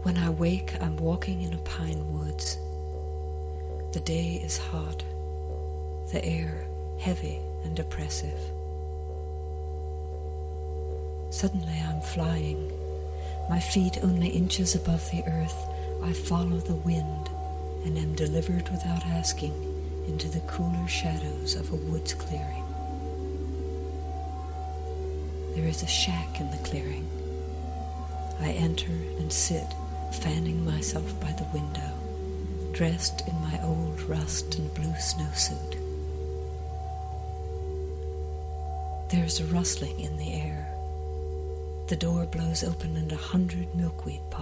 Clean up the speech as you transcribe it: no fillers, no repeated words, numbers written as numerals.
When I wake, I'm walking in a pine woods. The day is hot, the air heavy and oppressive. Suddenly I'm flying, my feet only inches above the earth. I follow the wind and am delivered without asking into the cooler shadows of a woods clearing. There is a shack in the clearing. I enter and sit, fanning myself by the window, dressed in my old rust and blue snowsuit. There is a rustling in the air. The door blows open and 100 milkweed pods